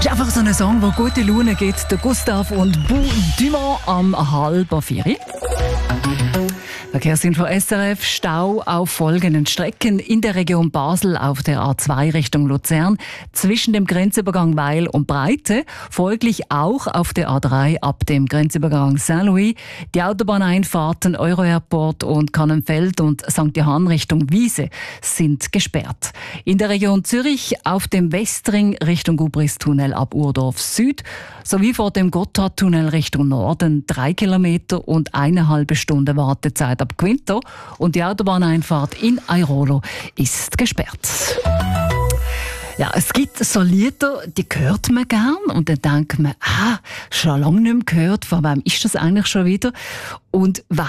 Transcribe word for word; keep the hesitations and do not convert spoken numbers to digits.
ist einfach so ein Song, der gute Laune gibt. Der Gustav und Bou Dumont am halben vier. Verkehrsinfo S R F. Stau auf folgenden Strecken in der Region Basel auf der A zwei Richtung Luzern zwischen dem Grenzübergang Weil und Breite, folglich auch auf der A drei ab dem Grenzübergang Saint-Louis. Die Autobahneinfahrten Euro-Airport und Kannenfeld und Sankt Johann Richtung Wiese sind gesperrt. In der Region Zürich auf dem Westring Richtung Gubristunnel ab Urdorf Süd sowie vor dem Gotthardtunnel Richtung Norden drei Kilometer und eine halbe Stunde Wartezeit ab Quinto, und die Autobahneinfahrt in Airolo ist gesperrt. Ja, es gibt so Lieder, die hört man gern und dann denkt man, ah, schon lange nicht mehr gehört, von wem ist das eigentlich schon wieder? Und